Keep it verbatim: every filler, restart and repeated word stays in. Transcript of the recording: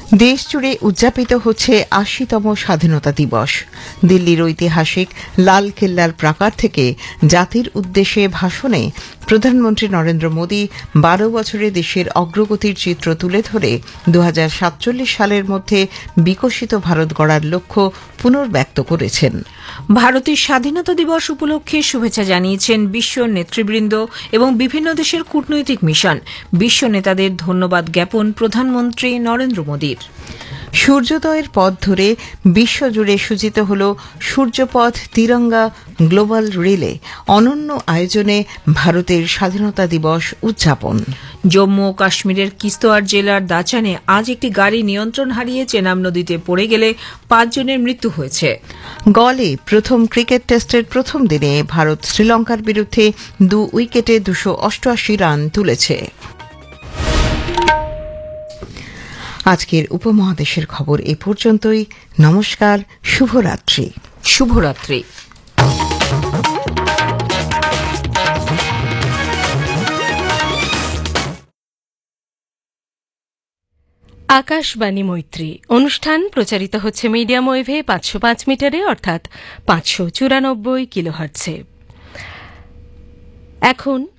দেশজুড়ে উদযাপিত হচ্ছে আশিতম স্বাধীনতা দিবস। দিল্লির ঐতিহাসিক লালকেল্লার প্রাকার থেকে জাতির উদ্দেশ্যে ভাষণে প্রধানমন্ত্রী নরেন্দ্র মোদী বারো বছরে দেশের অগ্রগতির চিত্র তুলে ধরে দু হাজার সাতচল্লিশ সালের মধ্যে বিকশিত ভারত গড়ার লক্ষ্য পুনর্ব্যক্ত করেছেন। ভারতের স্বাধীনতা দিবস উপলক্ষে শুভেচ্ছা জানিয়েছেন বিশ্ব নেতৃবৃন্দ এবং বিভিন্ন দেশের কূটনৈতিক মিশন। বিশ্ব নেতাদের ধন্যবাদ জ্ঞাপন প্রধানমন্ত্রী নরেন্দ্র মোদীর। সূর্যোদয়ের পথ ধরে বিশ্বজুড়ে সূচিত হল সূর্যপথ তিরঙ্গা গ্লোবাল রিলে, অনন্য আয়োজনে ভারতের স্বাধীনতা দিবস উদযাপন। জম্মু ও কাশ্মীরের কিস্তোয়ার জেলার দাচানে আজ একটি গাড়ি নিয়ন্ত্রণ হারিয়ে চেনাব নদীতে পড়ে গেলে পাঁচজনের মৃত্যু হয়েছে। গলে প্রথম ক্রিকেট টেস্টের প্রথম দিনে ভারত শ্রীলঙ্কার বিরুদ্ধে দু উইকেটে দুশো অষ্টআশি রান তুলেছে। আজকের উপমহাদেশের খবর এ পর্যন্তই। নমস্কার, শুভরাত্রি। শুভরাত্রি। আকাশবাণী মৈত্রী অনুষ্ঠান প্রচারিত হচ্ছে মিডিয়াম ওয়েভে পাঁচশো পাঁচ মিটারে অর্থাৎ পাঁচশো চুরানব্বই কিলোহার্টজে। এখন